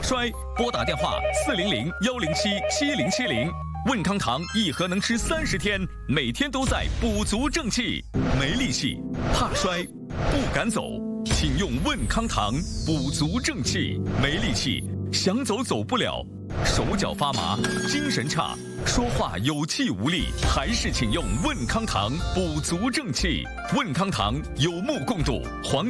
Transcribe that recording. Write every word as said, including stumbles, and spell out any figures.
衰，拨打电话四零零幺零七七零七零。问康堂一盒能吃三十天，每天都在补足正气。没力气、怕摔、不敢走，请用问康堂补足正气。没力气，想走走不了，手脚发麻，精神差，说话有气无力，还是请用问康堂补足正气。问康堂有目共睹，黄。